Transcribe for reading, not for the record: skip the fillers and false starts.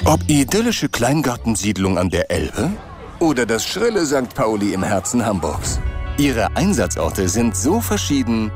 Ob idyllische Kleingartensiedlung an der Elbe oder das schrille St. Pauli im Herzen Hamburgs. Ihre Einsatzorte sind so verschieden,